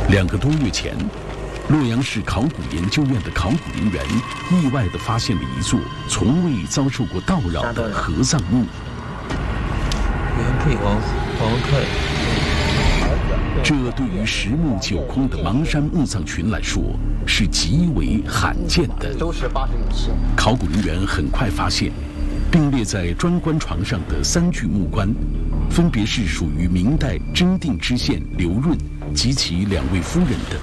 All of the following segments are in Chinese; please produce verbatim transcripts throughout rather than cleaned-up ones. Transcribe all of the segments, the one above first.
两个多月前，洛阳市考古研究院的考古人员意外地发现了一座从未遭受过盗扰的合葬墓。这对于十墓九空的邙山墓葬群来说是极为罕见的。 都是八十六期。 考古人员很快发现，并列在砖棺床上的三具木棺，分别是属于明代真定知县刘润及其两位夫人的。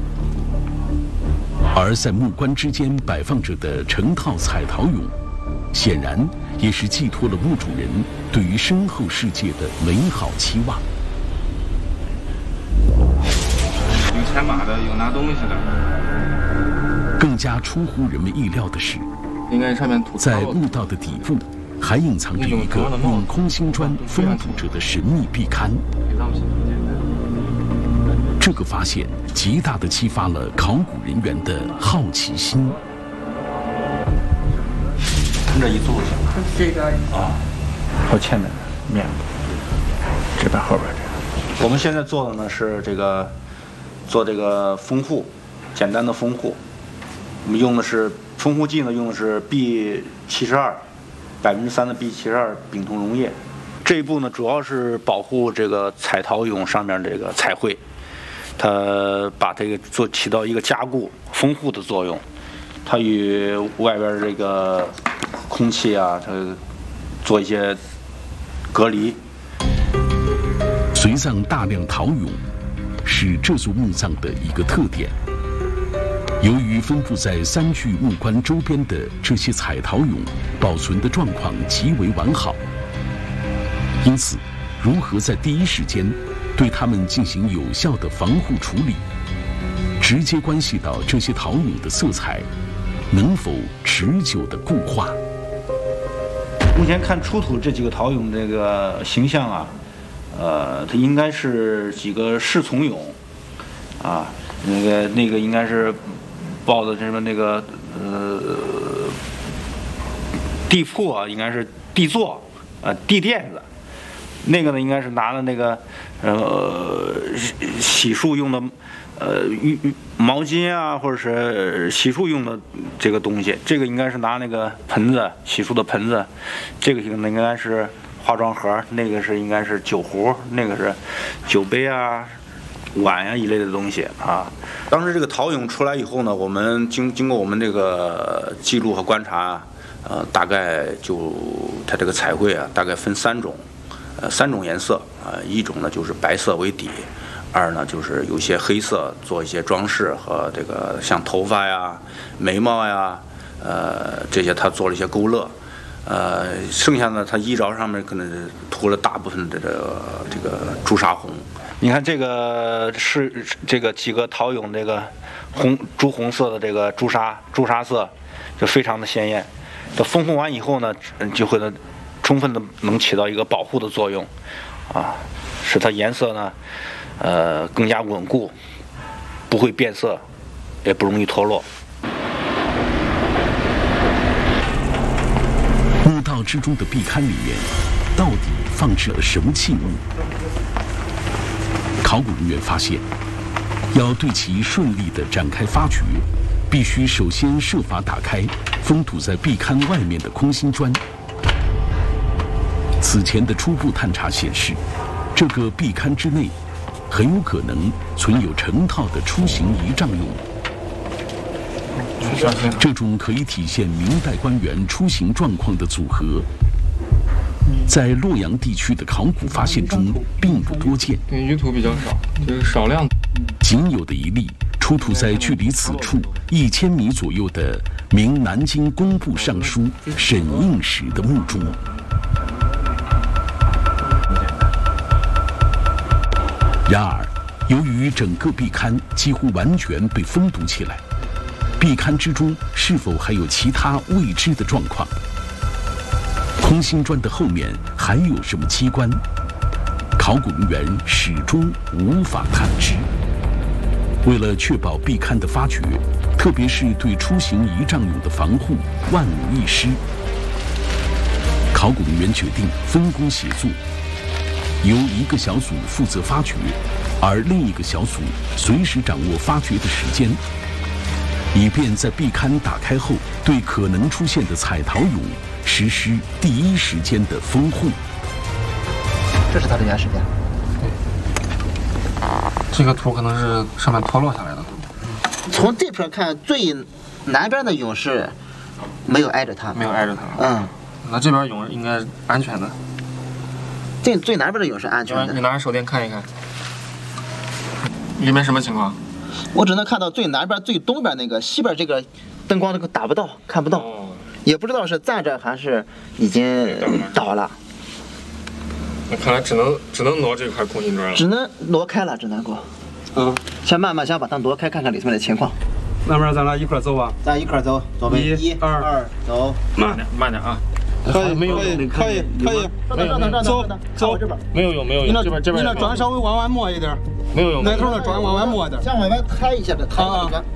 而在木棺之间摆放着的成套彩陶俑，显然也是寄托了墓主人对于身后世界的美好期望。 有牵马的，有拿东西的。 更加出乎人们意料的是， 应该上面涂在墓道的底部，还隐藏着一个用空心砖封堵着的神秘壁龛。这个发现极大地激发了考古人员的好奇心。 从这一坐下， 这个啊，和前面的面部，这边后边这个。我们现在做的呢是这个做这个封户，简单的封户。我们用的是封户剂呢，用的是 B 七十二，百分之三的 B 七十二丙酮溶液。这一步呢，主要是保护这个彩陶俑上面这个彩绘。它把这个做起到一个加固、封护的作用，它与外边这个空气啊，它做一些隔离。 随葬大量陶俑是这座墓葬的一个特点。由于分布在三具木棺周边的这些彩陶俑保存的状况极为完好，因此，如何在第一时间对它们进行有效的防护处理，直接关系到这些陶俑的色彩能否持久的固化。 目前看出土这几个陶俑这个形象啊，呃，它应该是几个侍从俑，啊，那个那个应该是抱的什么那个呃地铺啊，应该是地座，呃地垫子。那个呢，应该是拿了那个，呃，洗漱用的，呃，浴毛巾啊，或者是洗漱用的这个东西。这个应该是拿那个盆子，洗漱的盆子。这个应该是化妆盒，那个是应该是酒壶，那个是酒杯啊、碗啊一类的东西啊。当时这个陶俑出来以后呢，我们经经过我们这个记录和观察，呃，大概就它这个彩绘啊，大概分三种。呃，三种颜色啊、呃，一种呢就是白色为底，二呢就是有些黑色做一些装饰和这个像头发呀、眉毛呀，呃这些他做了一些勾勒，呃剩下呢他衣着上面可能是涂了大部分的这个这个朱砂红。你看这个是这个几个陶俑这个红朱红色的这个朱砂朱砂色就非常的鲜艳，这封控完以后呢，就会呢。充分的能起到一个保护的作用，啊，使它颜色呢，呃，更加稳固，不会变色，也不容易脱落。 墓道之中的壁龛里面，到底放置了什么器物？考古人员发现，要对其顺利地展开发掘，必须首先设法打开封堵在壁龛外面的空心砖。此前的初步探查显示，这个壁龛之内很有可能存有成套的出行仪仗俑。这种可以体现明代官员出行状况的组合，在洛阳地区的考古发现中并不多见。 对，舆图比较少，就是少量。 仅有的一例出土在距离此处一千米左右的明南京工部尚书沈应时的墓中。然而，由于整个壁龛几乎完全被封堵起来，壁龛之中是否还有其他未知的状况？空心砖的后面还有什么机关？考古人员始终无法探知。为了确保壁龛的发掘，特别是对出行仪仗俑的防护万无一失，考古人员决定分工协作。由一个小组负责发掘， 而另一个小组随时掌握发掘的时间，以便在壁龛打开后，对可能出现的彩陶俑实施第一时间的封护。 这是它的原始点。 对，这个土可能是上面脱落下来的。 从这片看，最南边的俑是没有挨着它， 没有挨着它。 嗯， 那这边俑应该安全的。 这最南边的俑是安全的。 你拿着手电看一看，里面什么情况？ 我只能看到最南边、最东边那个，西边这个灯光这个打不到，看不到，哦、也不知道是站着还是已经倒了。 那看来只能只能挪这块空心砖了。 只能挪开了，只能够。嗯，先慢慢先把它挪开，看看里面的情况。 那边咱俩一块走吧。 咱一块走，左边一、 二、 二，走。 慢点，慢点啊。 可以，没有，可以，可以，可以。走，走这边。 没有用，没有用。这边，这边。 你那砖稍微往外摸一点。 没有用。 那头的砖往外摸一点。 向往外抬一下子，抬一下。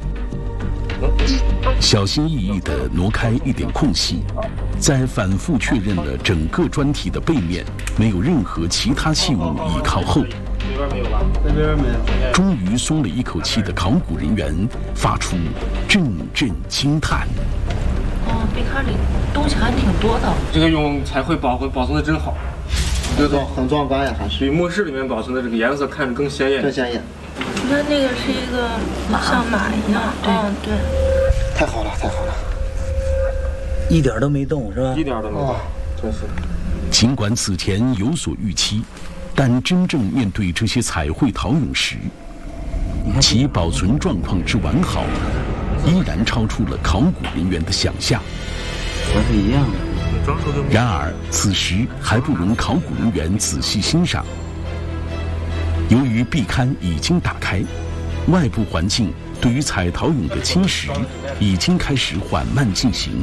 小心翼翼地挪开一点空隙，在反复确认了整个砖体的背面没有任何其他器物倚靠后， 这边没有吧？ 这边没有。 终于松了一口气的考古人员发出阵阵惊叹。 哦，壁龛里东西还挺多的。 这个用彩绘保保存的真好， 对对，很壮观呀，还是比墓室里面保存的这个颜色看着更鲜艳。 更鲜艳。 你看那个是一个马，像马一样。嗯，对。 太好了，太好了， 一点都没动，是吧？ 一点都没动，真是。 尽管此前有所预期，但真正面对这些彩绘陶俑时，其保存状况之完好，依然超出了考古人员的想象。 还是一样的。 然而，此时还不容考古人员仔细欣赏。由于壁龛已经打开，外部环境对于彩陶俑的侵蚀已经开始缓慢进行，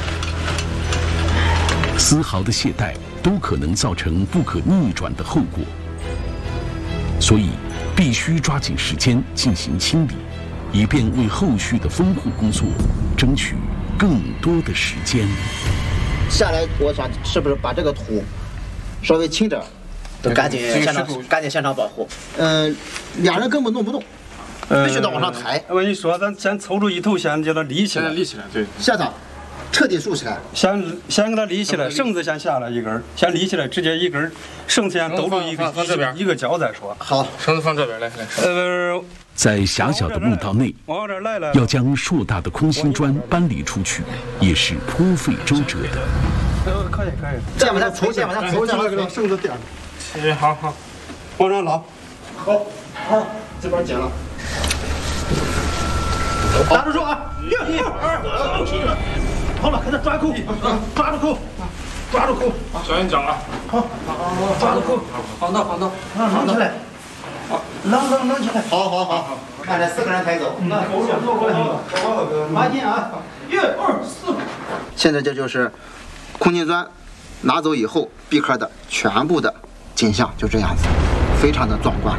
丝毫的懈怠都可能造成不可逆转的后果，所以必须抓紧时间进行清理，以便为后续的封护工作争取更多的时间。 下来，我想是不是把这个土稍微轻点，都赶紧现场赶紧现场保护。嗯、呃，俩人根本弄不动，必须得往上抬。 我跟你说，咱先抽出一头，先叫它立起来， 立起来，对， 现场彻底竖起来。 先先给它立起来，绳子先下来一根，先立起来，直接一根绳子先兜住一个放这边一个角再说。 好， 绳子放这边来来。 呃， 在狭小的墓道内，要将硕大的空心砖搬离出去，也是颇费周折的。 呃，可以可以。 再往下抽，再往下抽，再给它绳子垫上。 哎，好好， 往上拉。 好，好，这边剪了。打住手啊！一、二，好了，开始抓扣，抓住扣，抓住扣， 小心脚啊！ 好，抓住扣， 放到放到， 扔起来，好，扔扔扔起来，好好好，看这四个人抬走，那手手过来，马进啊，一、二、四。现在这就是空心砖拿走以后壁龛的全部的景象，就这样子，非常的壮观。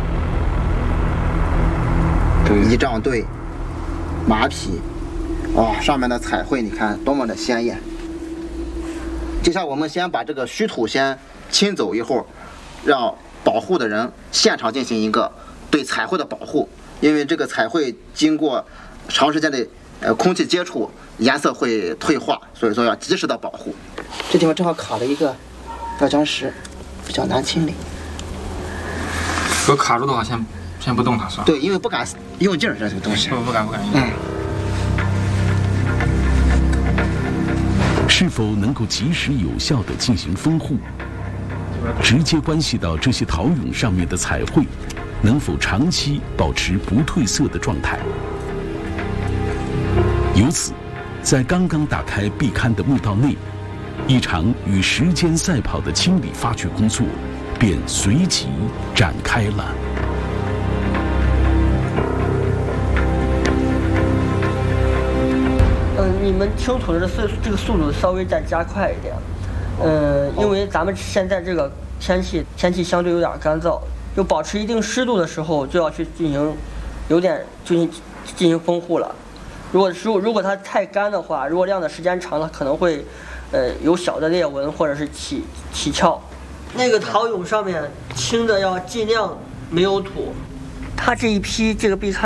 仪仗队。马匹，哇，上面的彩绘你看多么的鲜艳。接下来我们先把这个虚土先清走一会儿，让保护的人现场进行一个对彩绘的保护，因为这个彩绘经过长时间的呃空气接触，颜色会退化，所以说要及时的保护。这地方正好卡了一个标浆石，比较难清理。 如果卡住的话，先。先不动它算了。 对，因为不敢用劲儿，这个东西。 不不敢不敢用。 嗯。 是否能够及时有效地进行封护，直接关系到这些陶俑上面的彩绘能否长期保持不褪色的状态。由此，在刚刚打开壁龛的墓道内，一场与时间赛跑的清理发掘工作便随即展开了。 你们清土的速这个速度稍微再加快一点，嗯，因为咱们现在这个天气天气相对有点干燥，就保持一定湿度的时候就要去进行，有点进行进行封护了。如果如果如果它太干的话，如果晾的时间长了，可能会，呃，有小的裂纹或者是起起翘。那个陶俑上面清的要尽量没有土， 它这一批这个壁龛